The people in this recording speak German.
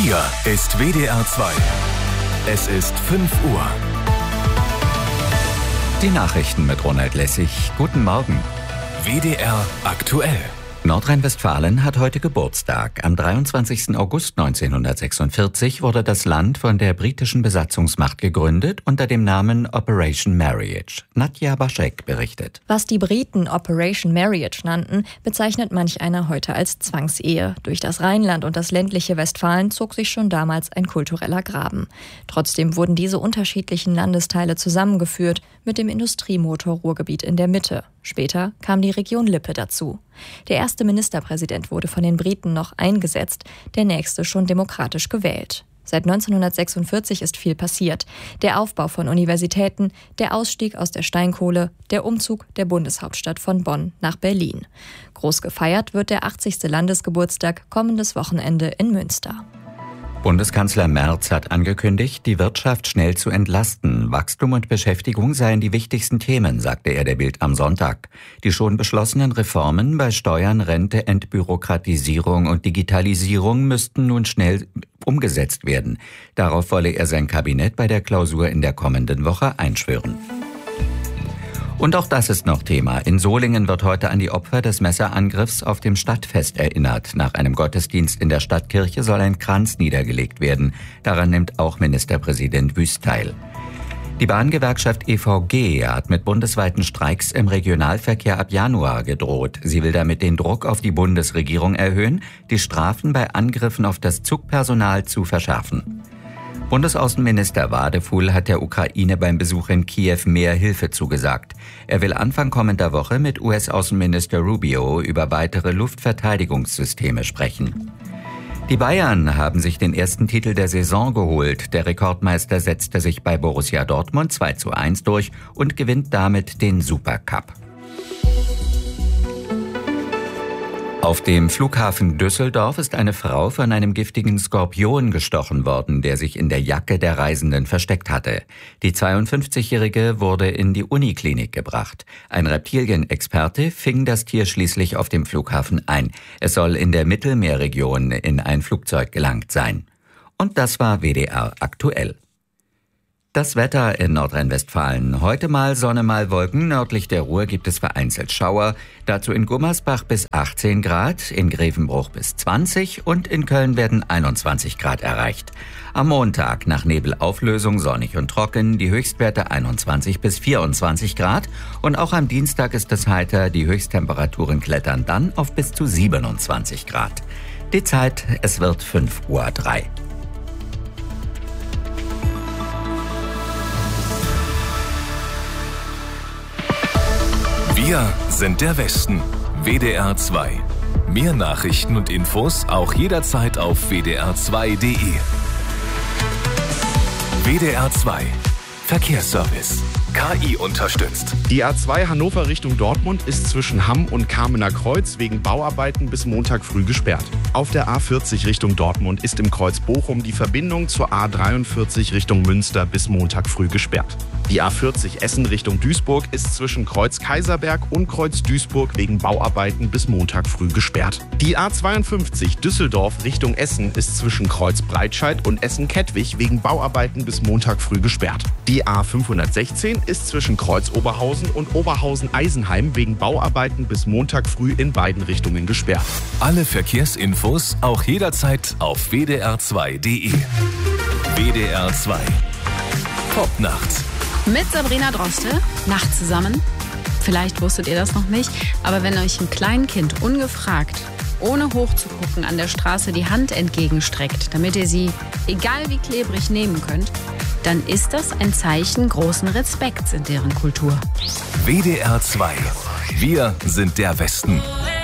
Hier ist WDR 2. Es ist 5 Uhr. Die Nachrichten mit Ronald Lessig. Guten Morgen. WDR aktuell. Nordrhein-Westfalen hat heute Geburtstag. Am 23. August 1946 wurde das Land von der britischen Besatzungsmacht gegründet unter dem Namen Operation Marriage. Nadja Baschek berichtet. Was die Briten Operation Marriage nannten, bezeichnet manch einer heute als Zwangsehe. Durch das Rheinland und das ländliche Westfalen zog sich schon damals ein kultureller Graben. Trotzdem wurden diese unterschiedlichen Landesteile zusammengeführt mit dem Industriemotor Ruhrgebiet in der Mitte. Später kam die Region Lippe dazu. Der erste Ministerpräsident wurde von den Briten noch eingesetzt, der nächste schon demokratisch gewählt. Seit 1946 ist viel passiert. Der Aufbau von Universitäten, der Ausstieg aus der Steinkohle, der Umzug der Bundeshauptstadt von Bonn nach Berlin. Groß gefeiert wird der 80. Landesgeburtstag kommendes Wochenende in Münster. Bundeskanzler Merz hat angekündigt, die Wirtschaft schnell zu entlasten. Wachstum und Beschäftigung seien die wichtigsten Themen, sagte er der Bild am Sonntag. Die schon beschlossenen Reformen bei Steuern, Rente, Entbürokratisierung und Digitalisierung müssten nun schnell umgesetzt werden. Darauf wolle er sein Kabinett bei der Klausur in der kommenden Woche einschwören. Und auch das ist noch Thema. In Solingen wird heute an die Opfer des Messerangriffs auf dem Stadtfest erinnert. Nach einem Gottesdienst in der Stadtkirche soll ein Kranz niedergelegt werden. Daran nimmt auch Ministerpräsident Wüst teil. Die Bahngewerkschaft EVG hat mit bundesweiten Streiks im Regionalverkehr ab Januar gedroht. Sie will damit den Druck auf die Bundesregierung erhöhen, die Strafen bei Angriffen auf das Zugpersonal zu verschärfen. Bundesaußenminister Wadefuhl hat der Ukraine beim Besuch in Kiew mehr Hilfe zugesagt. Er will Anfang kommender Woche mit US-Außenminister Rubio über weitere Luftverteidigungssysteme sprechen. Die Bayern haben sich den ersten Titel der Saison geholt. Der Rekordmeister setzte sich bei Borussia Dortmund 2:1 durch und gewinnt damit den Supercup. Auf dem Flughafen Düsseldorf ist eine Frau von einem giftigen Skorpion gestochen worden, der sich in der Jacke der Reisenden versteckt hatte. Die 52-Jährige wurde in die Uniklinik gebracht. Ein Reptilienexperte fing das Tier schließlich auf dem Flughafen ein. Es soll in der Mittelmeerregion in ein Flugzeug gelangt sein. Und das war WDR aktuell. Das Wetter in Nordrhein-Westfalen. Heute mal Sonne, mal Wolken. Nördlich der Ruhr gibt es vereinzelt Schauer. Dazu in Gummersbach bis 18 Grad, in Grevenbruch bis 20 und in Köln werden 21 Grad erreicht. Am Montag nach Nebelauflösung sonnig und trocken, die Höchstwerte 21 bis 24 Grad. Und auch am Dienstag ist es heiter, die Höchsttemperaturen klettern dann auf bis zu 27 Grad. Die Zeit, es wird 5:03 Uhr. Wir sind der Westen. WDR 2. Mehr Nachrichten und Infos auch jederzeit auf wdr2.de. WDR 2. Verkehrsservice. KI unterstützt. Die A2 Hannover Richtung Dortmund ist zwischen Hamm und Kamener Kreuz wegen Bauarbeiten bis Montag früh gesperrt. Auf der A40 Richtung Dortmund ist im Kreuz Bochum die Verbindung zur A43 Richtung Münster bis Montag früh gesperrt. Die A40 Essen Richtung Duisburg ist zwischen Kreuz Kaiserberg und Kreuz Duisburg wegen Bauarbeiten bis Montag früh gesperrt. Die A52 Düsseldorf Richtung Essen ist zwischen Kreuz Breitscheid und Essen-Kettwig wegen Bauarbeiten bis Montag früh gesperrt. Die A516 ist zwischen Kreuz Oberhausen und Oberhausen-Eisenheim wegen Bauarbeiten bis Montag früh in beiden Richtungen gesperrt. Alle Verkehrsinfos auch jederzeit auf wdr2.de. WDR 2. Popnacht. Mit Sabrina Droste, Nacht zusammen. Vielleicht wusstet ihr das noch nicht, aber wenn euch ein Kleinkind ungefragt, ohne hochzugucken, an der Straße die Hand entgegenstreckt, damit ihr sie, egal wie klebrig, nehmen könnt, dann ist das ein Zeichen großen Respekts in deren Kultur. WDR 2. Wir sind der Westen.